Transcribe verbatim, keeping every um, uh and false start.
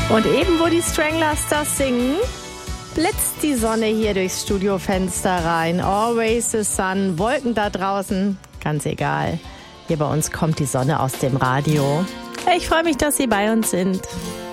Und eben, wo die Stranglers das singen, blitzt die Sonne hier durchs Studiofenster rein. Always the sun. Wolken da draußen, ganz egal. Hier bei uns kommt die Sonne aus dem Radio. Ich freue mich, dass Sie bei uns sind.